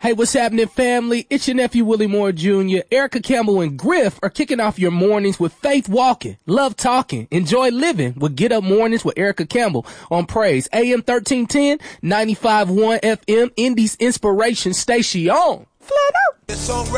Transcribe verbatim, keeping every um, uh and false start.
Hey, what's happening, family? It's your nephew, Willie Moore Junior Erica Campbell and Griff are kicking off your mornings with Faith Walking, Love Talking, Enjoy Living with Get Up Mornings with Erica Campbell on Praise. A M thirteen ten, ninety-five point one F M, Indy's Inspiration Station. Flat out.